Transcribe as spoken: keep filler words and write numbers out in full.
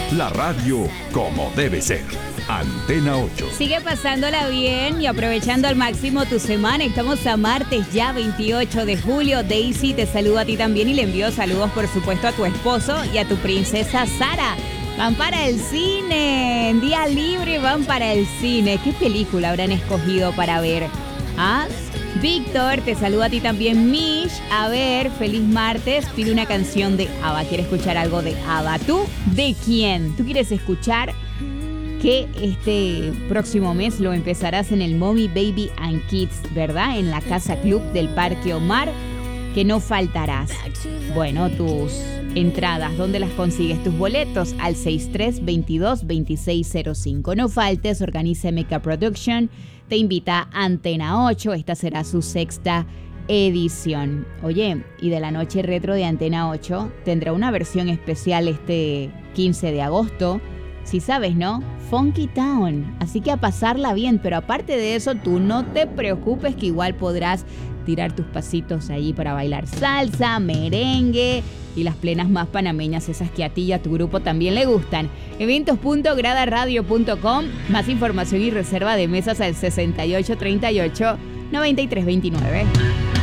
La radio como debe ser. Antena ocho. Sigue pasándola bien y aprovechando al máximo tu semana. Estamos a martes ya, veintiocho de julio. Daisy te saluda a ti también y le envío saludos, por supuesto, a tu esposo y a tu princesa Sara. Van para el cine. En día libre van para el cine. ¿Qué película habrán escogido para ver? ¿Ah? Víctor, te saluda a ti también, Mish. A ver, feliz martes. Pide una canción de ABBA. ¿Quieres escuchar algo de ABBA? ¿Tú? ¿De quién? ¿Tú quieres escuchar que este próximo mes lo empezarás en el Mommy, Baby and Kids, ¿verdad? En la Casa Club del Parque Omar, que no faltarás. Bueno, tus entradas, ¿dónde las consigues? Tus boletos al seis tres veintidós veintiséis cero cinco. No faltes, organiza M K Production. Te invita a Antena ocho, esta será su sexta edición. Oye, y de la noche retro de Antena ocho tendrá una versión especial este quince de agosto. Si sabes, ¿no? Funky Town. Así que a pasarla bien, pero aparte de eso, tú no te preocupes que igual podrás tirar tus pasitos ahí para bailar salsa, merengue y las plenas más panameñas, esas que a ti y a tu grupo también le gustan. eventos punto grada radio punto com. Más información y reserva de mesas al sesenta y ocho treinta y ocho noventa y tres veintinueve.